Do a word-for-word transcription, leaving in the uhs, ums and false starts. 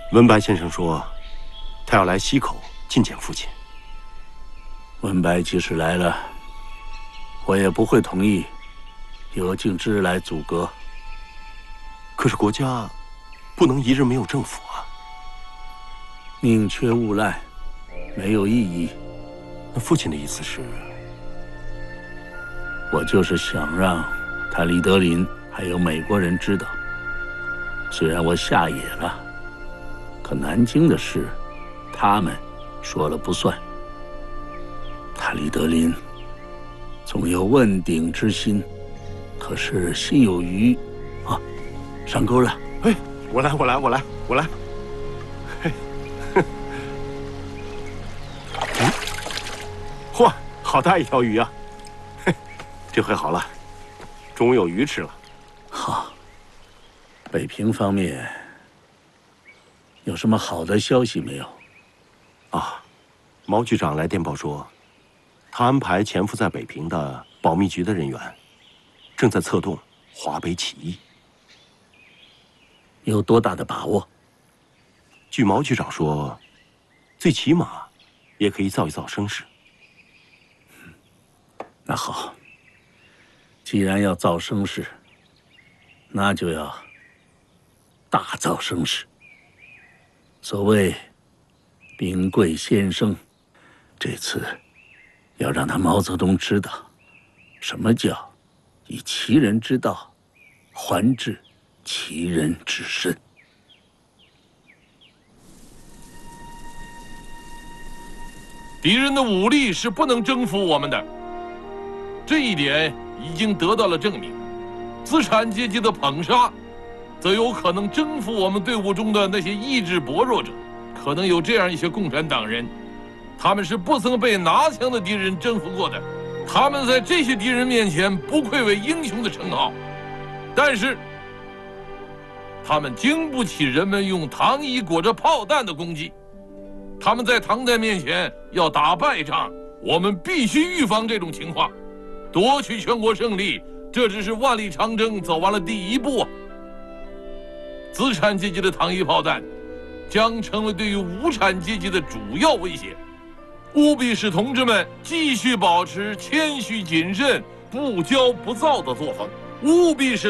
文白先生说，他要来溪口觐见父亲。 文白即使来了，我也不会同意由敬之来阻隔。 可是国家不能一日没有政府啊！ 宁缺毋滥，没有意义。 那父亲的意思是？ 我就是想让他李德林还有美国人知道，虽然我下野了，可南京的事，他们说了不算。他李德林总有问鼎之心，可是心有余啊。上钩了！ 哎，我来，我来，我来，我来。嘿，嗯，嚯，好大一条鱼啊！嘿，这回好了，终于有鱼吃了。 好。北平方面有什么好的消息没有？ 啊，毛局长来电报说，他安排潜伏在北平的保密局的人员，正在策动华北起义。 有多大的把握？ 据毛局长说，最起码也可以造一造声势。 那好，既然要造声势，那就要大造声势。所谓兵贵先生，这次要让他毛泽东知道，什么叫以其人之道还治其人之身。 敌人的武力是不能征服我们的，这一点已经得到了证明。资产阶级的捧杀，则有可能征服我们队伍中的那些意志薄弱者。可能有这样一些共产党人，他们是不曾被拿枪的敌人征服过的，他们在这些敌人面前不愧为英雄的称号，但是他们经不起人们用糖衣裹着炮弹的攻击。他们在唐代面前要打败仗，我们必须预防这种情况，夺取全国胜利，这只是万里长征走完了第一步啊！资产阶级的糖衣炮弹将成为对于无产阶级的主要威胁，务必使同志们继续保持谦虚谨慎、不骄不躁的作风，务必使